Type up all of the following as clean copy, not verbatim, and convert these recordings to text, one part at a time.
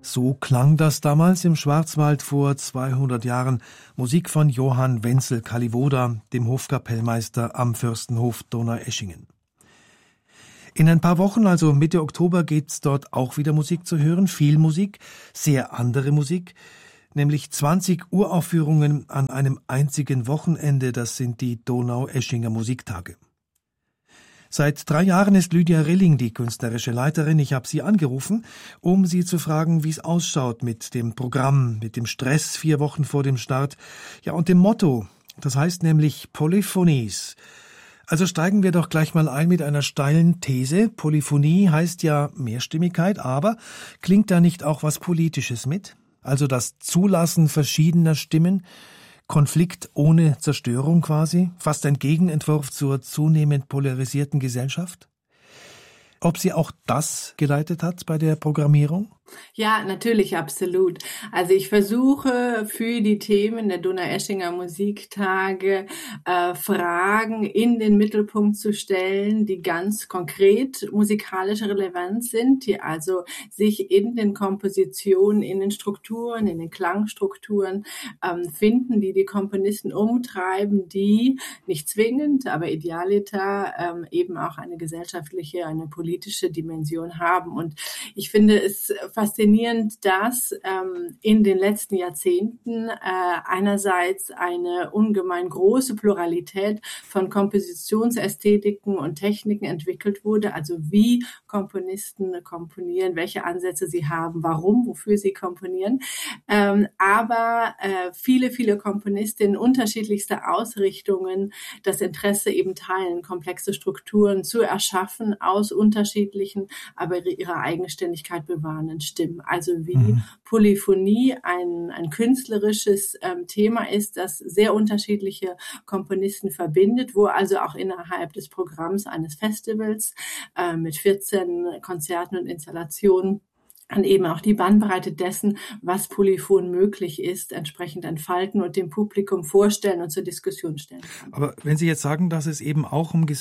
So klang das damals im Schwarzwald vor 200 Jahren. Musik von Johann Wenzel Kalliwoda, dem Hofkapellmeister am Fürstenhof Donaueschingen. In ein paar Wochen, also Mitte Oktober, gibt's dort auch wieder Musik zu hören. Viel Musik, sehr andere Musik, nämlich 20 Uraufführungen an einem einzigen Wochenende. Das sind die Donaueschinger Musiktage. Seit 3 Jahren ist Lydia Rilling die künstlerische Leiterin. Ich habe sie angerufen, um sie zu fragen, wie es ausschaut mit dem Programm, mit dem Stress 4 Wochen vor dem Start, ja, und dem Motto. Das heißt nämlich Polyphonies. Also steigen wir doch gleich mal ein mit einer steilen These. Polyphonie heißt ja Mehrstimmigkeit, aber klingt da nicht auch was Politisches mit? Also das Zulassen verschiedener Stimmen, Konflikt ohne Zerstörung quasi, fast ein Gegenentwurf zur zunehmend polarisierten Gesellschaft? Ob sie auch das geleitet hat bei der Programmierung? Ja, natürlich, absolut. Also ich versuche für die Themen der Donaueschinger Musiktage Fragen in den Mittelpunkt zu stellen, die ganz konkret musikalisch relevant sind, die also sich in den Kompositionen, in den Strukturen, in den Klangstrukturen finden, die die Komponisten umtreiben, die nicht zwingend, aber idealiter eben auch eine gesellschaftliche, eine politische Dimension haben. Und ich finde es faszinierend, dass in den letzten Jahrzehnten einerseits eine ungemein große Pluralität von Kompositionsästhetiken und Techniken entwickelt wurde, also wie Komponisten komponieren, welche Ansätze sie haben, warum, wofür sie komponieren, aber viele Komponistinnen unterschiedlichster Ausrichtungen das Interesse eben teilen, komplexe Strukturen zu erschaffen aus unterschiedlichen, aber ihre Eigenständigkeit bewahrenden Stimmen. Also wie Polyphonie ein künstlerisches Thema ist, das sehr unterschiedliche Komponisten verbindet, wo also auch innerhalb des Programms eines Festivals mit 14 Konzerten und Installationen und eben auch die Bandbreite dessen, was polyphon möglich ist, entsprechend entfalten und dem Publikum vorstellen und zur Diskussion stellen kann. Aber wenn Sie jetzt sagen, dass es eben auch um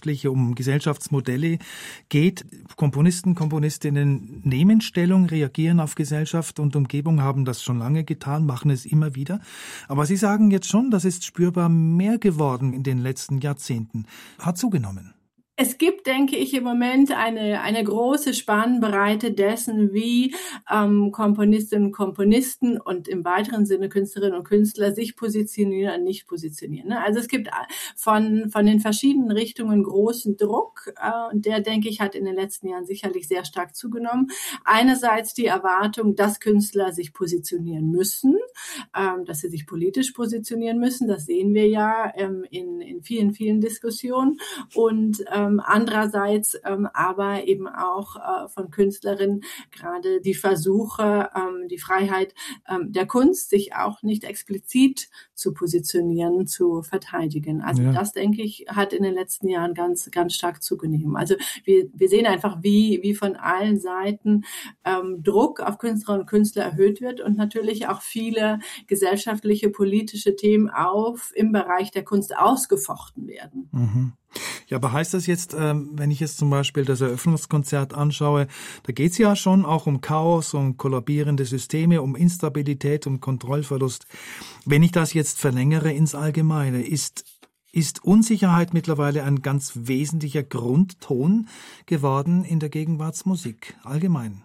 Gesellschaftsmodelle geht, Komponisten, Komponistinnen nehmen Stellung, reagieren auf Gesellschaft und Umgebung, haben das schon lange getan, machen es immer wieder. Aber Sie sagen jetzt schon, das ist spürbar mehr geworden in den letzten Jahrzehnten. Hat zugenommen. Es gibt, denke ich, im Moment eine große Spannbreite dessen, wie Komponistinnen und Komponisten und im weiteren Sinne Künstlerinnen und Künstler sich positionieren und nicht positionieren. Also es gibt von den verschiedenen Richtungen großen Druck und der, denke ich, hat in den letzten Jahren sicherlich sehr stark zugenommen. Einerseits die Erwartung, dass Künstler sich positionieren müssen, dass sie sich politisch positionieren müssen. Das sehen wir ja in vielen Diskussionen und andererseits aber eben auch von Künstlerinnen gerade die Versuche, die Freiheit der Kunst, sich auch nicht explizit zu positionieren, zu verteidigen. Also das, denke ich, hat in den letzten Jahren ganz stark zugenommen. Also wir sehen einfach, wie von allen Seiten Druck auf Künstlerinnen und Künstler erhöht wird und natürlich auch viele gesellschaftliche, politische Themen im Bereich der Kunst ausgefochten werden. Mhm. Ja, aber heißt das jetzt, wenn ich jetzt zum Beispiel das Eröffnungskonzert anschaue, da geht es ja schon auch um Chaos, um kollabierende Systeme, um Instabilität, um Kontrollverlust. Wenn ich das jetzt verlängere ins Allgemeine, ist Unsicherheit mittlerweile ein ganz wesentlicher Grundton geworden in der Gegenwartsmusik allgemein?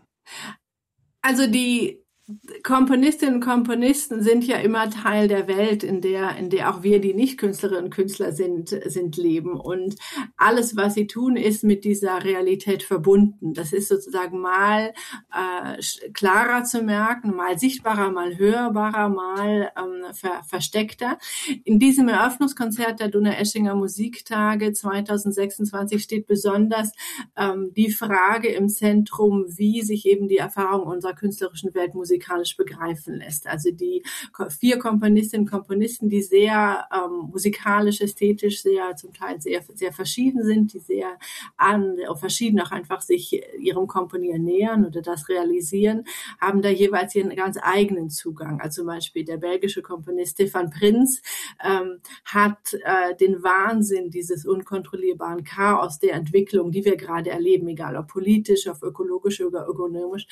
Also die Komponistinnen und Komponisten sind ja immer Teil der Welt, in der auch wir, die nicht Künstlerinnen und Künstler sind, leben. Und alles, was sie tun, ist mit dieser Realität verbunden. Das ist sozusagen mal klarer zu merken, mal sichtbarer, mal hörbarer, mal versteckter. In diesem Eröffnungskonzert der Donaueschinger Musiktage 2026 steht besonders die Frage im Zentrum, wie sich eben die Erfahrung unserer künstlerischen Weltmusik musikalisch begreifen lässt. Also die 4 Komponistinnen und Komponisten, die sehr musikalisch, ästhetisch zum Teil sehr, sehr verschieden sind, die sehr verschieden auch einfach sich ihrem Komponieren nähern oder das realisieren, haben da jeweils ihren ganz eigenen Zugang. Also zum Beispiel der belgische Komponist Stefan Prinz hat den Wahnsinn dieses unkontrollierbaren Chaos der Entwicklung, die wir gerade erleben, egal ob politisch, ob ökologisch oder ökonomisch,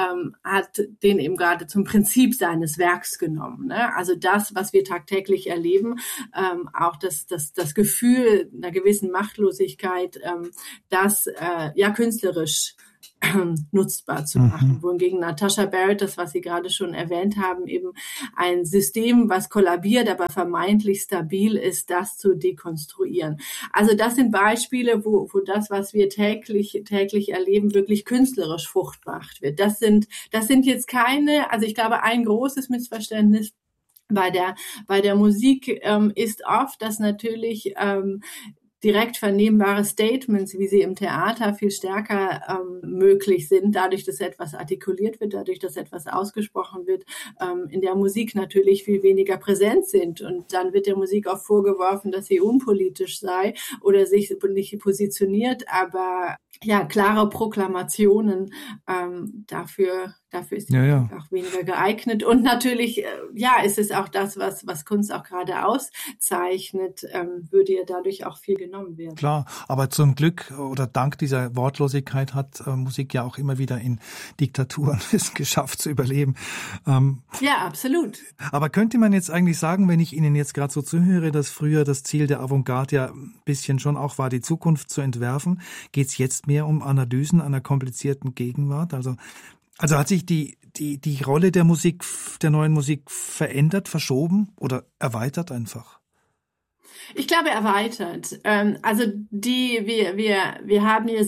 hat den eben gerade zum Prinzip seines Werks genommen. Ne? Also das, was wir tagtäglich erleben, auch das Gefühl einer gewissen Machtlosigkeit, das künstlerisch nutzbar zu machen. Wohingegen Natasha Barrett, das, was Sie gerade schon erwähnt haben, eben ein System, was kollabiert, aber vermeintlich stabil ist, das zu dekonstruieren. Also das sind Beispiele, wo das, was wir täglich erleben, wirklich künstlerisch fruchtbar wird. Das sind jetzt keine, also ich glaube, ein großes Missverständnis bei der Musik ist oft, dass natürlich direkt vernehmbare Statements, wie sie im Theater viel stärker möglich sind, dadurch, dass etwas artikuliert wird, dadurch, dass etwas ausgesprochen wird, in der Musik natürlich viel weniger präsent sind. Und dann wird der Musik auch vorgeworfen, dass sie unpolitisch sei oder sich nicht positioniert, aber ja, klare Proklamationen dafür ist die Musik auch weniger geeignet. Und natürlich, ist es auch das, was Kunst auch gerade auszeichnet, würde ja dadurch auch viel genommen werden. Klar, aber zum Glück oder dank dieser Wortlosigkeit hat Musik ja auch immer wieder in Diktaturen es geschafft zu überleben. Ja, absolut. Aber könnte man jetzt eigentlich sagen, wenn ich Ihnen jetzt gerade so zuhöre, dass früher das Ziel der Avantgarde ja ein bisschen schon auch war, die Zukunft zu entwerfen, geht es jetzt mehr um Analysen einer komplizierten Gegenwart? Also hat sich die Rolle der Musik, der neuen Musik verändert, verschoben oder erweitert einfach? Ich glaube, erweitert. Also wir haben hier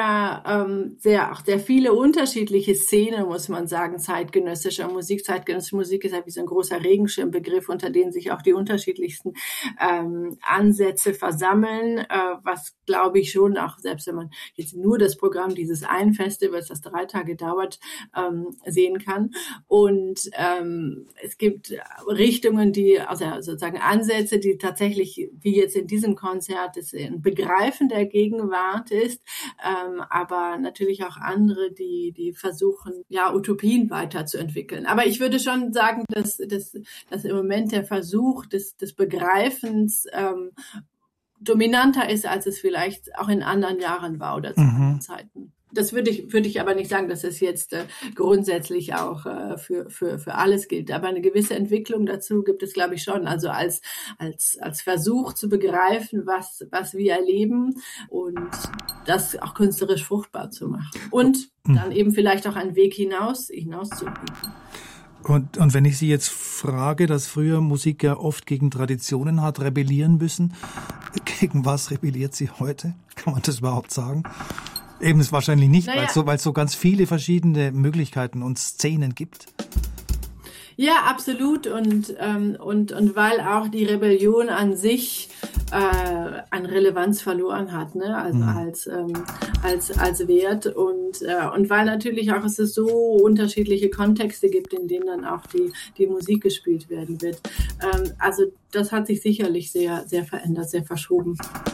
sehr viele unterschiedliche Szenen, muss man sagen, zeitgenössischer Musik. Zeitgenössische Musik ist ja wie so ein großer Regenschirmbegriff, unter dem sich auch die unterschiedlichsten Ansätze versammeln, was, glaube ich, schon auch, selbst wenn man jetzt nur das Programm dieses einen Festivals, das 3 Tage dauert, sehen kann. Und es gibt Richtungen, also sozusagen Ansätze, die tatsächlich, wie jetzt in diesem Konzert, es ein Begreifen der Gegenwart ist, aber natürlich auch andere, die versuchen, Utopien weiterzuentwickeln. Aber ich würde schon sagen, dass im Moment der Versuch des Begreifens dominanter ist, als es vielleicht auch in anderen Jahren war oder zu anderen Zeiten. Das würde ich aber nicht sagen, dass es jetzt grundsätzlich auch für alles gilt. Aber eine gewisse Entwicklung dazu gibt es, glaube ich, schon. Also als Versuch zu begreifen, was wir erleben und das auch künstlerisch fruchtbar zu machen. Und dann eben vielleicht auch einen Weg hinaus zu bieten. Und wenn ich Sie jetzt frage, dass früher Musik ja oft gegen Traditionen hat rebellieren müssen, gegen was rebelliert sie heute? Kann man das überhaupt sagen? Eben ist wahrscheinlich nicht, weil es so ganz viele verschiedene Möglichkeiten und Szenen gibt. Ja, absolut. Und weil auch die Rebellion an sich an Relevanz verloren hat, ne? Also als Wert und weil natürlich auch es so unterschiedliche Kontexte gibt, in denen dann auch die Musik gespielt werden wird. Also das hat sich sicherlich sehr, sehr verändert, sehr verschoben.